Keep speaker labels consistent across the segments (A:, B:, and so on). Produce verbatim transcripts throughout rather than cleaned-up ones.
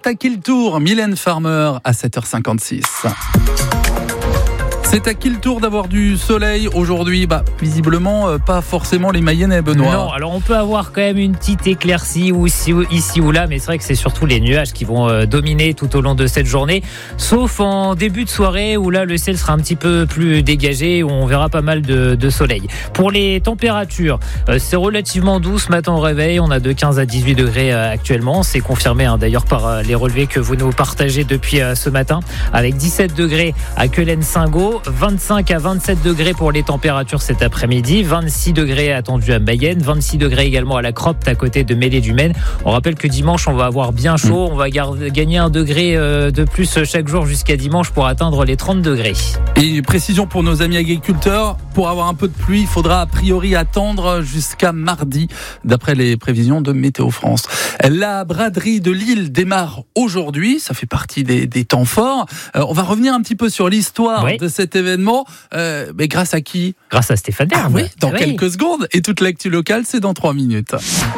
A: C'est à qui le tour? Mylène Farmer à sept heures cinquante-six. C'est à qui le tour d'avoir du soleil aujourd'hui? Bah, visiblement, euh, pas forcément les Mayennais, Benoît.
B: Non, alors on peut avoir quand même une petite éclaircie ou ici, ou, ici ou là, mais c'est vrai que c'est surtout les nuages qui vont euh, dominer tout au long de cette journée, sauf en début de soirée où là le ciel sera un petit peu plus dégagé, où on verra pas mal de, de soleil. Pour les températures, euh, c'est relativement doux ce matin au réveil, on a de quinze à dix-huit degrés euh, actuellement, c'est confirmé hein, d'ailleurs par euh, les relevés que vous nous partagez depuis euh, ce matin, avec dix-sept degrés à Quelen-Saint-Gaud, vingt-cinq à vingt-sept degrés pour les températures cet après-midi, vingt-six degrés attendus à Mayenne, vingt-six degrés également à la Cropte à côté de Mêlée-du-Maine. On rappelle que dimanche on va avoir bien chaud, on va gar- gagner un degré de plus chaque jour jusqu'à dimanche pour atteindre les trente degrés.
A: Et précision pour nos amis agriculteurs, pour avoir un peu de pluie, il faudra a priori attendre jusqu'à mardi, d'après les prévisions de Météo France. La braderie de Lille démarre aujourd'hui, ça fait partie des, des temps forts. Euh, on va revenir un petit peu sur l'histoire oui. de cet événement, euh, mais grâce à qui?
B: Grâce à Stéphane Bern.
A: Ah oui, dans
B: ah
A: quelques
B: oui.
A: secondes. Et toute l'actu locale, c'est dans trois minutes.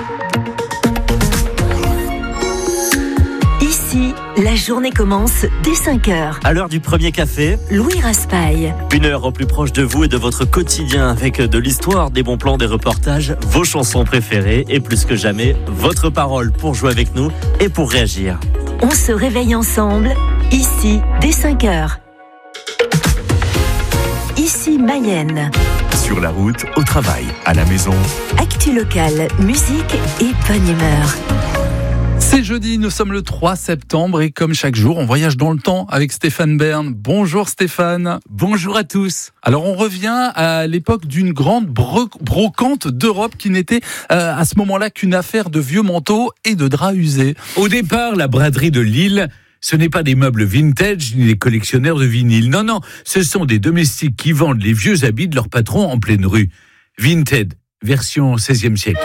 C: Ici, la journée commence dès cinq heures.
D: À l'heure du premier café,
C: Louis Raspail.
D: Une heure au plus proche de vous et de votre quotidien avec de l'histoire, des bons plans, des reportages, vos chansons préférées et plus que jamais, votre parole pour jouer avec nous et pour réagir.
C: On se réveille ensemble, ici, dès cinq heures. Ici Mayenne.
E: Sur la route, au travail, à la maison.
C: Actu locale, musique et bonne humeur.
A: C'est jeudi, nous sommes le trois septembre et comme chaque jour, on voyage dans le temps avec Stéphane Bern. Bonjour Stéphane.
F: Bonjour à tous.
A: Alors on revient à l'époque d'une grande bro- brocante d'Europe qui n'était euh, à ce moment-là qu'une affaire de vieux manteaux et de draps usés.
F: Au départ, la braderie de Lille, ce n'est pas des meubles vintage ni des collectionneurs de vinyle. Non, non, ce sont des domestiques qui vendent les vieux habits de leurs patrons en pleine rue. Vinted, version seizième siècle.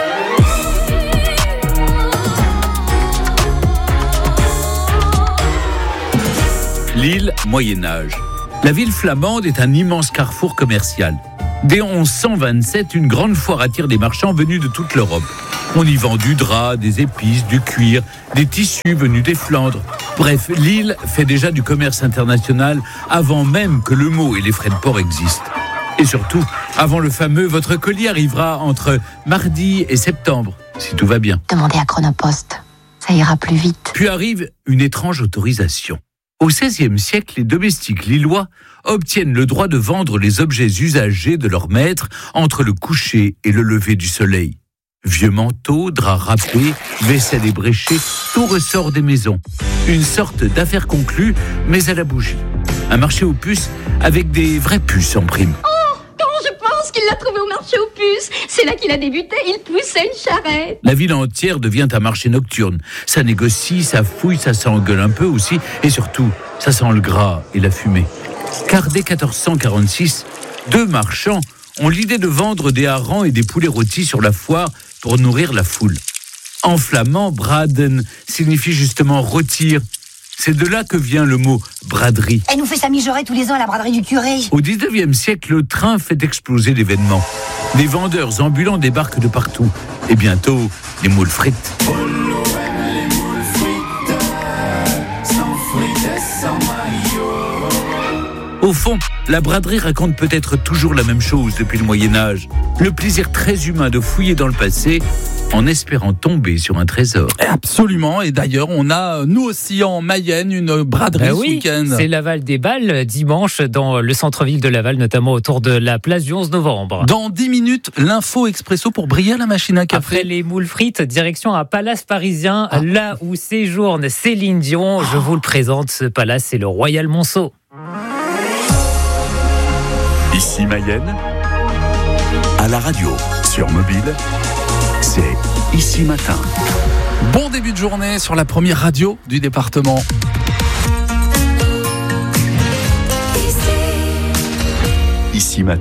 F: Lille, Moyen-Âge. La ville flamande est un immense carrefour commercial. Dès onze cent vingt-sept, une grande foire attire des marchands venus de toute l'Europe. On y vend du drap, des épices, du cuir, des tissus venus des Flandres. Bref, Lille fait déjà du commerce international avant même que le mot et les frais de port existent. Et surtout, avant le fameux « votre colis arrivera entre mardi et septembre », si tout va bien.
G: Demandez à Chronopost, ça ira plus vite.
F: Puis arrive une étrange autorisation. Au seizième siècle, les domestiques lillois obtiennent le droit de vendre les objets usagés de leur maître entre le coucher et le lever du soleil. Vieux manteaux, draps râpés, vaisselle ébréchée, tout ressort des maisons. Une sorte d'affaire conclue, mais à la bougie. Un marché aux puces avec des vraies puces en prime.
H: Oh, quand je pense qu'il l'a trouvé au marché aux puces, c'est là qu'il a débuté, il poussait une charrette.
F: La ville entière devient un marché nocturne. Ça négocie, ça fouille, ça s'engueule un peu aussi, et surtout, ça sent le gras et la fumée. Car dès quatorze cent quarante-six, deux marchands ont l'idée de vendre des harengs et des poulets rôtis sur la foire pour nourrir la foule. En flamand, braden signifie justement rôtir. C'est de là que vient le mot braderie.
G: Elle nous fait sa mijaurée tous les ans à la braderie du curé.
F: Au dix-neuvième siècle, le train fait exploser l'événement. Des vendeurs ambulants débarquent de partout. Et bientôt, les moules frites. Au fond, la braderie raconte peut-être toujours la même chose depuis le Moyen-Âge. Le plaisir très humain de fouiller dans le passé en espérant tomber sur un trésor.
A: Absolument, et d'ailleurs, on a, nous aussi en Mayenne, une braderie
B: bah
A: ce
B: oui,
A: week-end.
B: C'est Laval des Balles, dimanche, dans le centre-ville de Laval, notamment autour de la place du onze novembre.
A: Dans dix minutes, l'info expresso pour briller à la machine à café.
B: Après les moules frites, direction un palace parisien,
A: ah.
B: là où séjourne Céline Dion. Je vous le présente, ce palace, c'est le Royal Monceau.
E: Ici Mayenne, à la radio, sur mobile, c'est Ici Matin.
A: Bon début de journée sur la première radio du département.
E: Ici Matin,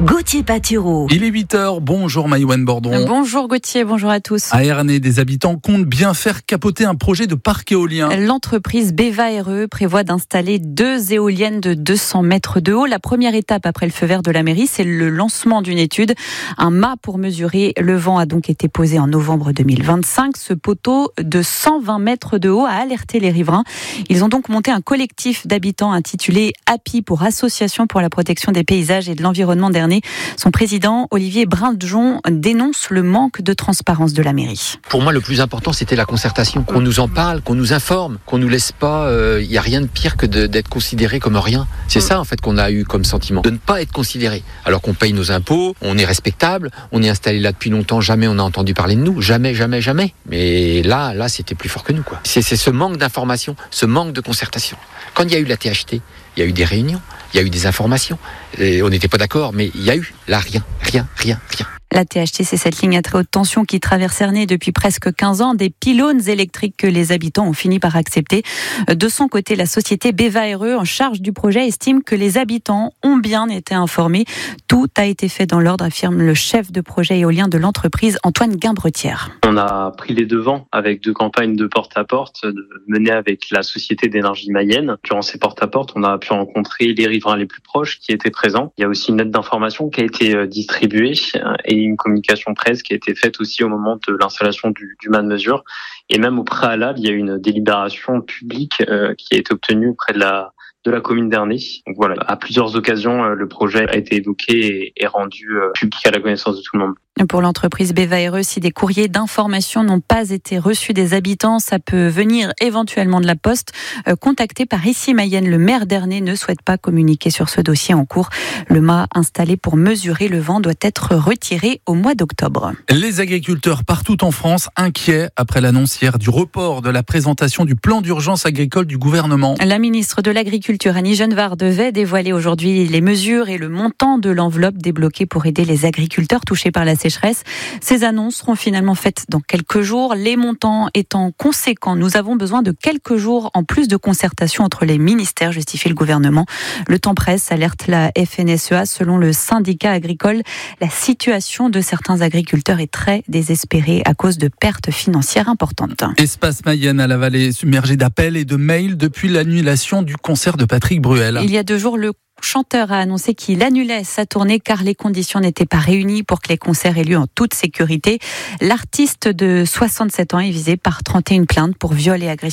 C: Gauthier Patureau.
A: Il est huit heures, bonjour Maïwenn Bordon.
I: Bonjour Gauthier, bonjour à tous.
A: À Ernée, des habitants comptent bien faire capoter un projet de parc éolien.
I: L'entreprise Beva R E prévoit d'installer deux éoliennes de deux cents mètres de haut. La première étape après le feu vert de la mairie, c'est le lancement d'une étude. Un mât pour mesurer le vent a donc été posé en novembre deux mille vingt-cinq. Ce poteau de cent vingt mètres de haut a alerté les riverains. Ils ont donc monté un collectif d'habitants intitulé A P I pour Association pour la protection des paysages et de l'environnement d'Ernée. Son président, Olivier Brindjon, dénonce le manque de transparence de la mairie.
J: Pour moi, le plus important, c'était la concertation. Qu'on nous en parle, qu'on nous informe, qu'on nous laisse pas... Il euh, n'y a rien de pire que de, d'être considéré comme rien. C'est ça, en fait, qu'on a eu comme sentiment. De ne pas être considéré. Alors qu'on paye nos impôts, on est respectable, on est installé là depuis longtemps, jamais on a entendu parler de nous. Jamais, jamais, jamais. Mais là, là, c'était plus fort que nous, quoi. C'est, c'est ce manque d'information, ce manque de concertation. Quand il y a eu la T H T, il y a eu des réunions, il y a eu des informations. Et on n'était pas d'accord, mais il y a eu là rien, rien, rien, rien.
I: La T H T, c'est cette ligne à très haute tension qui traverse Ernée depuis presque quinze ans. Des pylônes électriques que les habitants ont fini par accepter. De son côté, la société Beva R E, en charge du projet, estime que les habitants ont bien été informés. Tout a été fait dans l'ordre, affirme le chef de projet éolien de l'entreprise, Antoine Guimbretière.
K: On a pris les devants avec deux campagnes de porte-à-porte menées avec la Société d'énergie Mayenne. Durant ces porte-à-porte, on a pu rencontrer les riverains les plus proches qui étaient présents. Il y a aussi une lettre d'information qui a été distribuée et une communication presse qui a été faite aussi au moment de l'installation du, du mât de mesure. Et même au préalable, il y a eu une délibération publique euh, qui a été obtenue auprès de la de la commune d'Ernée. Donc voilà, à plusieurs occasions, euh, le projet a été évoqué et, et rendu euh, public à la connaissance de tout le monde.
I: Pour l'entreprise Beva R E, si des courriers d'information n'ont pas été reçus des habitants, ça peut venir éventuellement de la Poste. Euh, contacté par Issy Mayenne, le maire d'Ernée ne souhaite pas communiquer sur ce dossier en cours. Le mât installé pour mesurer le vent doit être retiré au mois d'octobre.
A: Les agriculteurs partout en France inquiets après l'annonce hier du report de la présentation du plan d'urgence agricole du gouvernement.
I: La ministre de l'Agriculture, Annie Genevard, devait dévoiler aujourd'hui les mesures et le montant de l'enveloppe débloquée pour aider les agriculteurs touchés par la sécheresse. Ces annonces seront finalement faites dans quelques jours, les montants étant conséquents. Nous avons besoin de quelques jours en plus de concertation entre les ministères, justifie le gouvernement. Le temps presse, alerte la F N S E A. Selon le syndicat agricole, la situation de certains agriculteurs est très désespérée à cause de pertes financières importantes.
A: Espace Mayenne à la vallée submergée d'appels et de mails depuis l'annulation du concert de Patrick Bruel.
I: Il y a deux jours, le chanteur a annoncé qu'il annulait sa tournée car les conditions n'étaient pas réunies pour que les concerts aient lieu en toute sécurité. L'artiste de soixante-sept ans est visé par trente et une plaintes pour viol et agression